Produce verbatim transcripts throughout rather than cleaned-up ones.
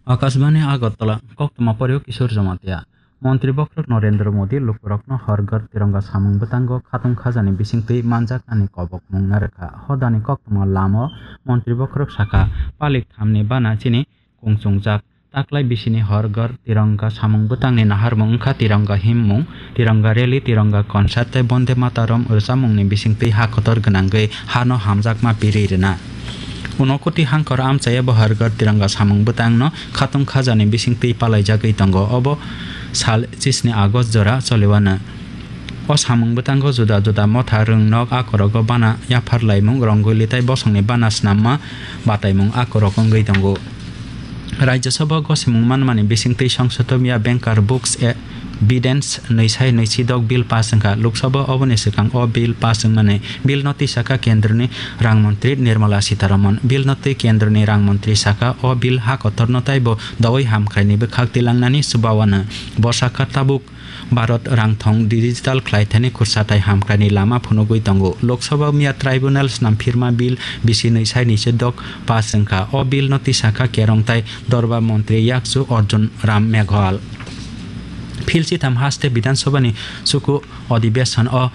आकाशवाणी আগরতলা কক্তমা পরেও কিশোর জমাতিয়া মন্ত্রী বক্রক নরেন্দ্র মোদী লুকরকন হরগর তিরঙ্গা সামুং বেতাঙ্গ খাতুং খাজানি বিসিংতৈ মানজাকনানি কবক মুংনা রেখা হদানি কক্তমা লামো মন্ত্রী বক্রক শাখা পালিক থামনি বানা চিনি কুংচুংজাক তাকলাই বিসিনি হরগর Tiranga সামুং বেতাংনি নাহারমুং ওংখা Tiranga হিমমুং Tiranga rally Tiranga concert tei Vande Mataram রসামুংনি বিসিংতৈ হাকতর গনাংগৈ হানো হামজাকমা পিরিরনা Unokoti hangkor amchaya bo hargar tiranga samung butangno khatung khajani bisingtui palaijagui tongo obo sal chisni agos jora cholewana o samung butango juda juda motha rungnog akorogo bana yapharlaimung rongoli tai bosongni bana snamma bataimung akorok ongui tongo Rajya Sabha gosimung manmani bisingtui songsotomia bankar books e Bidens naisai naisidok bill pasangka Lok Sabha oboni sekang o bill pasang mane bill noti saka kendrni rang mantri Nirmala Sitharaman bill noti kendrni rang mantri saka o bill hakotorno taibo dawai hamkhaini be khaktilangnani subawana bosaka tabuk Bharat rangthong digital khlaithani kursatai hamkrani lama phunugui tongo Lok Sabha mia tribunals nam firma bill bisi naisai nisidok pasangka o bill noti saka kerongtai dorba mantri yaksu Arjun Ram Meghwal Philsi tham haste bidansabhani suku अधिवेशन o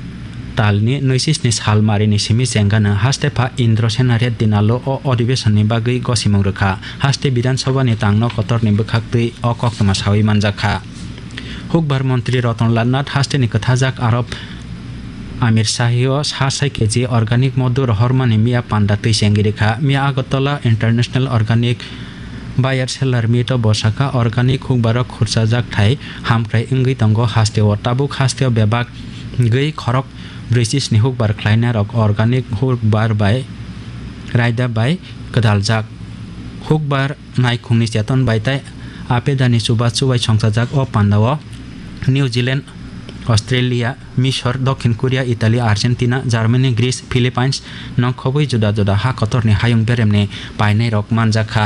talni noisisni salmarini simi jengana haste pha Indro Senare dinalo o अधिवेशन ni bagui gosimung rekha haste bidansabhani tangno kotorni bukhaktui o koktoma sawi manjakha Hukbar mantri Ratanlal Nath haste ni kathajak Arab Amir Shahio sasai keji organic modur hormani mia panda tui sengirikha mia Agartala International Organic Buyer seller mito bosaka organic hukbarok khurchajak thai hamkrai ongui tongo hasteo tabuk hasteo bebak gei khorok british ni hukbar khlaina rok organic hukbar bai raida bai kadaljak hukbar naikhungni cheton bai tai apedani suba chubai songchajak o pandao New Zealand Australia Misor Dokhin Korea Italy Argentina Germany Greece Philippines nong khobui juda juda ha kotorni hayung beremni painai rok manjakha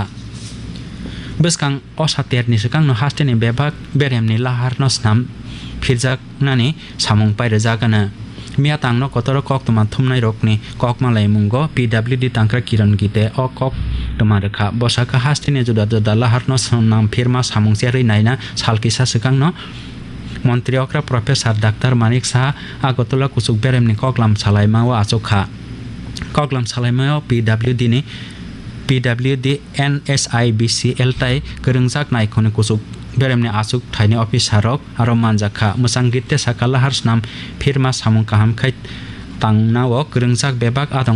Beskang osater ni sekang no haste ni bebak berem ni lahar no snam phirjak nani samung paire jagana mia tangno kotoro kok tuma thumnai rokni kok malai mungo P W D tangkra kiran gite o kok tuma rekha bosaka haste ni juda juda lahar no snam firma samung cheri naina salkisa sekang no Mantri okra Professor Doctor Manik Shah Agartala kusuk berem ni koklam salaima wa achokha koklam salaima P W D ni P W D N S I B C L tai kerungjak naikhone kusuk beremni asuk thaini officerok aro manjakha musanggite sakala harsnam firma samung kaham khai tangnao kerungjak bebak adong